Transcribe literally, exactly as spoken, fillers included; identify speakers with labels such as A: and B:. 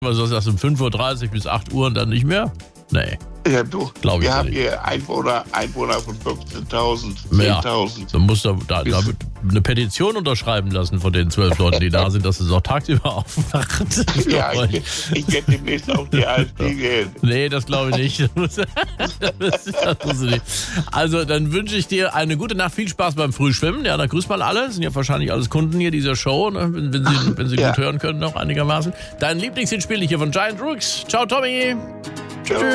A: Was ist das, um fünf Uhr dreißig bis acht Uhr und dann nicht mehr? Nee.
B: Ja, du,
A: Glaub ich
B: wir haben
A: nicht.
B: hier Einwohner, Einwohner von fünfzehntausend,
A: Ja.
B: zehntausend.
A: Dann musst du da, da eine Petition unterschreiben lassen von den zwölf Leuten, die da sind, dass es auch tagsüber aufwacht.
B: Ja, ich, ich werde demnächst auf die AfD gehen.
A: Nee, das glaube ich nicht. Das muss, das, das musst du nicht. Also, dann wünsche ich dir eine gute Nacht, viel Spaß beim Frühschwimmen. Ja, da grüßt mal alle. Das sind ja wahrscheinlich alles Kunden hier dieser Show, ne? wenn, wenn sie, wenn sie
B: Ja.
A: gut hören können, noch einigermaßen. Dein Lieblingshit spiele ich hier von Giant Rooks. Ciao, Tommy.
B: Tschüss.